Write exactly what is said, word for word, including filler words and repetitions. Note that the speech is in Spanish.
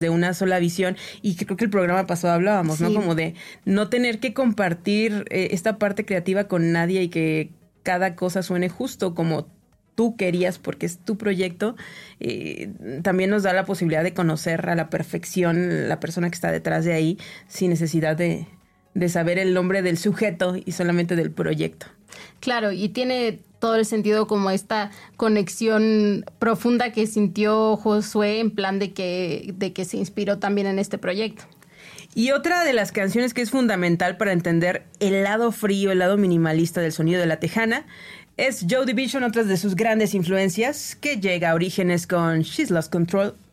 de una sola visión, y creo que el programa pasado hablábamos, sí, ¿no? Como de no tener que compartir eh, esta parte creativa con nadie y que cada cosa suene justo como tú querías porque es tu proyecto. Eh, también nos da la posibilidad de conocer a la perfección la persona que está detrás de ahí sin necesidad de, de saber el nombre del sujeto y solamente del proyecto. Claro, y tiene todo el sentido como esta conexión profunda que sintió Josué en plan de que, de que se inspiró también en este proyecto. Y otra de las canciones que es fundamental para entender el lado frío, el lado minimalista del sonido de La Tejana es Joy Division, otra de sus grandes influencias, que llega a Orígenes con She's Lost Control.